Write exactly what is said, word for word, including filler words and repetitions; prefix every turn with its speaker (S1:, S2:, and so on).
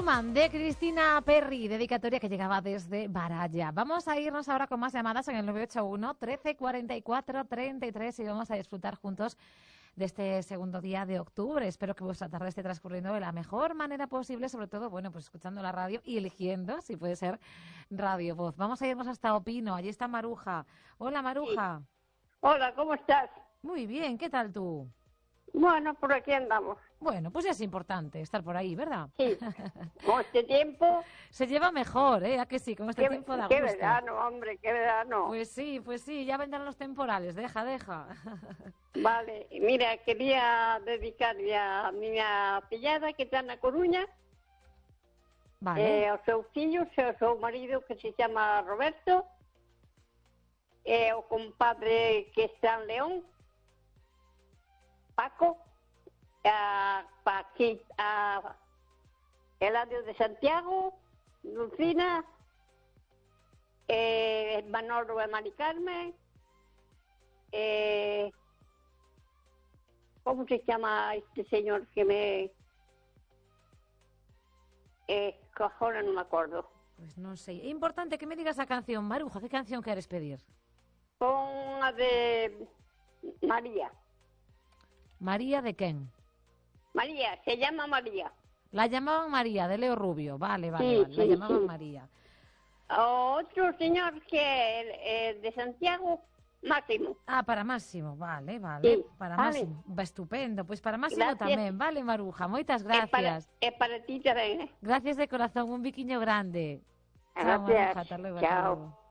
S1: Human de Cristina Perry, dedicatoria que llegaba desde Baralla. Vamos a irnos ahora con más llamadas en el nueve ocho uno, trece cuarenta y cuatro, treinta y tres y vamos a disfrutar juntos de este segundo día de octubre. Espero que vuestra tarde esté transcurriendo de la mejor manera posible, sobre todo, bueno, pues escuchando la radio y eligiendo, si puede ser, Radio Voz. Vamos a irnos hasta Opino, allí está Maruja. Hola, Maruja.
S2: Sí. Hola, ¿cómo estás?
S1: Muy bien, ¿qué tal tú?
S2: Bueno, por aquí andamos.
S1: Bueno, pues ya es importante estar por ahí, ¿verdad?
S2: Sí, con este tiempo...
S1: Se lleva mejor, ¿eh? ¿A que sí? Con este
S2: qué,
S1: tiempo da
S2: qué
S1: gusto.
S2: verano, hombre, qué verano.
S1: Pues sí, pues sí, ya vendrán los temporales, deja, deja.
S2: Vale, mira, quería dedicarle a mi pillada que está na Coruña,
S1: Vale.
S2: eh, ao seu fillo, ao seu marido que se chama Roberto, e ao compadre que está en León, Paco, a Paqui, a Eladio de Santiago, Lucina, eh, Manolo e Mari Carmen, eh, ¿cómo se llama este señor que me... Eh, ahora no me acuerdo.
S1: Pues no sé. Es importante que me digas la canción, Maruja. ¿Qué canción quieres pedir?
S2: Con la de María.
S1: María de Ken.
S2: María, se llama María.
S1: La llamaban María, de Leo Rubio. Vale, vale,
S2: Sí,
S1: vale. La
S2: sí,
S1: llamaban
S2: sí.
S1: María.
S2: Otro señor que eh, de Santiago, Máximo.
S1: Ah, para Máximo, vale, vale.
S2: Sí,
S1: Para
S2: vale.
S1: Máximo. Va estupendo. Pues para Máximo
S2: Gracias.
S1: también. Vale, Maruja. Muchas
S2: Es para,
S1: gracias.
S2: es para ti también. ¿eh?
S1: Gracias de corazón. Un biquiño grande. Chao,
S2: Gracias.
S1: Maruja. Hasta luego. Hasta
S2: Chao.
S1: luego.